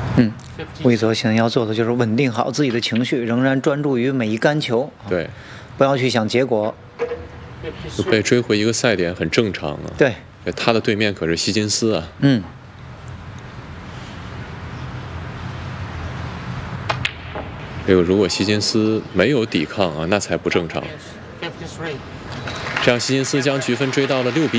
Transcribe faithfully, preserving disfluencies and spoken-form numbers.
嗯，魏泽现在要做的就是稳定好自己的情绪，仍然专注于每一杆球。 对， 不要去想结果。 就被追回一个赛点很正常啊。 对， 他的对面可是希金斯啊。 嗯。 这个如果希金斯没有抵抗啊，那才不正常。这样希金斯将局分追到了六比